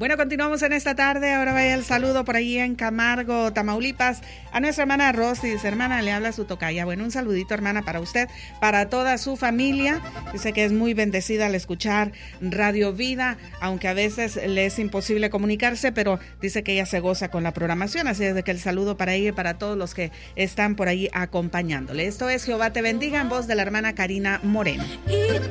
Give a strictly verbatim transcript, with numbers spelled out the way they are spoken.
Bueno, continuamos en esta tarde. Ahora vaya el saludo por ahí en Camargo, Tamaulipas, a nuestra hermana Rosy. Dice, hermana, le habla su tocaya. Bueno, un saludito, hermana, para usted, para toda su familia. Dice que es muy bendecida al escuchar Radio Vida, aunque a veces le es imposible comunicarse, pero dice que ella se goza con la programación. Así es de que el saludo para ella y para todos los que están por ahí acompañándole. Esto es Jehová te bendiga, en voz de la hermana Karina Moreno.